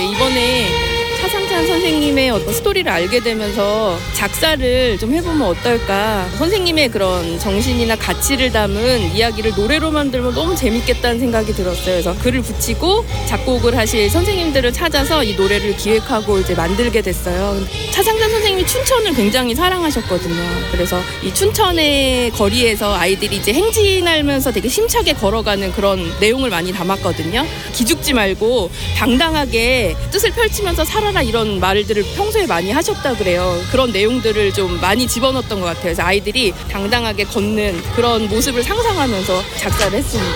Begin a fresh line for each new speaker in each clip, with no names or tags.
네, 이번에 차상찬 선생님의 어떤 스토리를 알게 되면서 작사를 좀 해보면 어떨까. 선생님의 그런 정신이나 가치를 담은 이야기를 노래로 만들면 너무 재밌겠다는 생각이 들었어요. 그래서 글을 붙이고 작곡을 하실 선생님들을 찾아서 이 노래를 기획하고 이제 만들게 됐어요. 차상찬 선생님이 춘천을 굉장히 사랑하셨거든요. 그래서 이 춘천의 거리에서 아이들이 이제 행진하면서 되게 힘차게 걸어가는 그런 내용을 많이 담았거든요. 기죽지 말고 당당하게 뜻을 펼치면서 살아라, 이런 말들을 평소에 많이 하셨다 그래요. 그런 내용들을 좀 많이 집어넣었던 것 같아요. 그래서 아이들이 당당하게 걷는 그런 모습을 상상하면서 작사를 했습니다.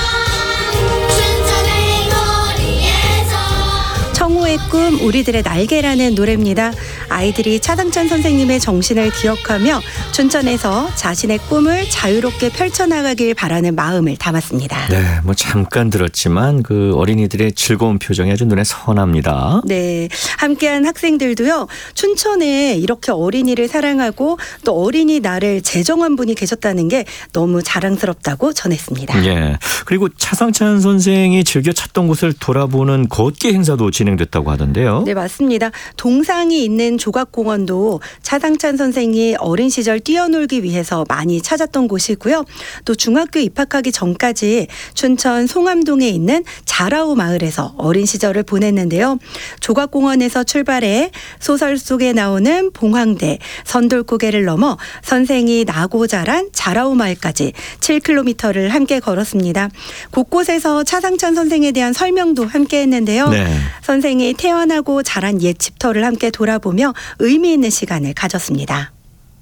청호의 꿈 우리들의 날개라는 노래입니다. 아이들이 차상찬 선생님의 정신을 기억하며 춘천에서 자신의 꿈을 자유롭게 펼쳐나가길 바라는 마음을 담았습니다.
네, 뭐 잠깐 들었지만 그 어린이들의 즐거운 표정이 아주 눈에 선합니다.
네, 함께한 학생들도요, 춘천에 이렇게 어린이를 사랑하고 또 어린이날을 제정한 분이 계셨다는 게 너무 자랑스럽다고 전했습니다.
예, 그리고 차상찬 선생이 즐겨 찾던 곳을 돌아보는 걷기 행사도 진행됐다고 하던데요.
네, 맞습니다. 동상이 있는 조각공원도 차상찬 선생이 어린 시절 뛰어놀기 위해서 많이 찾았던 곳이고요. 또 중학교 입학하기 전까지 춘천 송암동에 있는 자라오 마을에서 어린 시절을 보냈는데요. 조각공원에서 출발해 소설 속에 나오는 봉황대, 선돌고개를 넘어 선생이 나고 자란 자라오 마을까지 7km를 함께 걸었습니다. 곳곳에서 차상찬 선생에 대한 설명도 함께 했는데요.
네.
선생이 태어나고 자란 옛 집터를 함께 돌아보며 의미 있는 시간을 가졌습니다.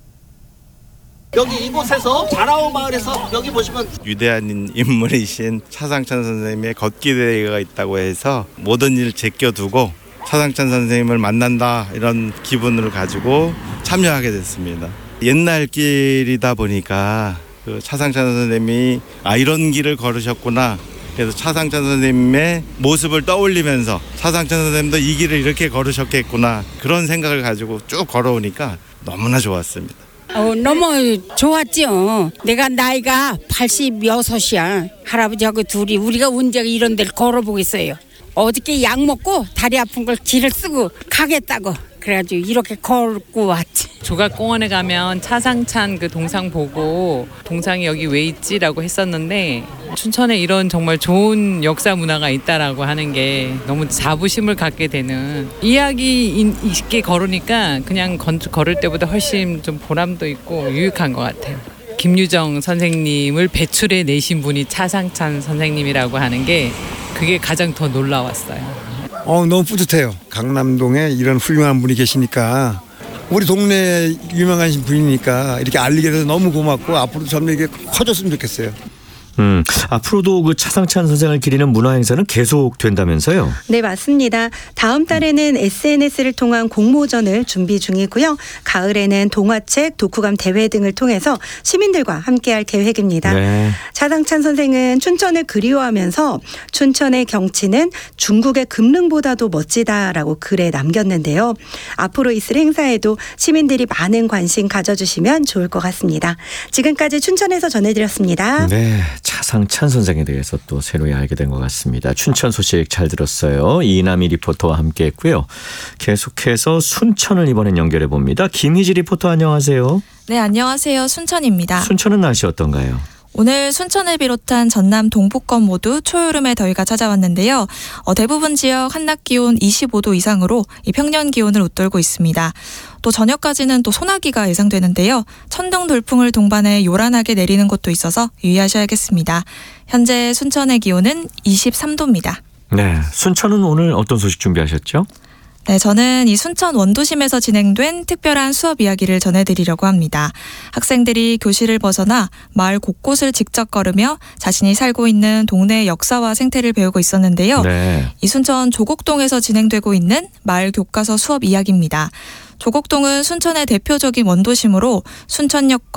여기 이곳에서 자라오 마을에서 여기 보시면
위대한 인물이신 차상찬 선생님의 걷기 대회가 있다고 해서 모든 일 제껴두고 차상찬 선생님을 만난다, 이런 기분을 가지고 참여하게 됐습니다. 옛날 길이다 보니까 그 차상찬 선생님이 이런 길을 걸으셨구나, 그래서 차상찬 선생님의 모습을 떠올리면서 차상찬 선생님도 이 길을 이렇게 걸으셨겠구나, 그런 생각을 가지고 쭉 걸어오니까 너무나 좋았습니다.
너무 좋았죠. 내가 나이가 86이야. 할아버지하고 둘이 우리가 언제 이런 데를 걸어보겠어요. 어저께 약 먹고 다리 아픈 걸 길을 쓰고 가겠다고 그래가지고 이렇게 걸고 왔지.
조각공원에 가면 차상찬 그 동상 보고 동상이 여기 왜 있지라고 했었는데, 춘천에 이런 정말 좋은 역사 문화가 있다라고 하는 게 너무 자부심을 갖게 되는, 이야기 있게 걸으니까 그냥 걸을 때보다 훨씬 좀 보람도 있고 유익한 것 같아요. 김유정 선생님을 배출해 내신 분이 차상찬 선생님이라고 하는 게 그게 가장 더 놀라웠어요.
너무 뿌듯해요. 강남동에 이런 훌륭한 분이 계시니까, 우리 동네 유명하신 분이니까 이렇게 알리게 돼서 너무 고맙고 앞으로 점점 이게 커졌으면 좋겠어요.
앞으로도 그 차상찬 선생을 기리는 문화 행사는 계속 된다면서요?
네, 맞습니다. 다음 달에는 SNS를 통한 공모전을 준비 중이고요. 가을에는 동화책, 독후감 대회 등을 통해서 시민들과 함께할 계획입니다.
네.
차상찬 선생은 춘천을 그리워하면서 춘천의 경치는 중국의 금릉보다도 멋지다라고 글에 남겼는데요. 앞으로 있을 행사에도 시민들이 많은 관심 가져주시면 좋을 것 같습니다. 지금까지 춘천에서 전해드렸습니다.
네, 차상찬 선생에 대해서 또 새로이 알게 된 것 같습니다. 춘천 소식 잘 들었어요. 이남희 리포터와 함께했고요. 계속해서 순천을 이번엔 연결해 봅니다. 김희지 리포터, 안녕하세요.
네, 안녕하세요. 순천입니다.
순천은 날씨 어떤가요?
오늘 순천을 비롯한 전남 동북권 모두 초여름의 더위가 찾아왔는데요. 대부분 지역 한낮 기온 25도 이상으로 이 평년 기온을 웃돌고 있습니다. 또 저녁까지는 또 소나기가 예상되는데요. 천둥 돌풍을 동반해 요란하게 내리는 곳도 있어서 유의하셔야겠습니다. 현재 순천의 기온은 23도입니다.
네, 순천은 오늘 어떤 소식 준비하셨죠?
네, 저는 이 순천 원도심에서 진행된 특별한 수업 이야기를 전해드리려고 합니다. 학생들이 교실을 벗어나 마을 곳곳을 직접 걸으며 자신이 살고 있는 동네의 역사와 생태를 배우고 있었는데요.
네.
이 순천 조곡동에서 진행되고 있는 마을 교과서 수업 이야기입니다. 조곡동은 순천의 대표적인 원도심으로 순천역과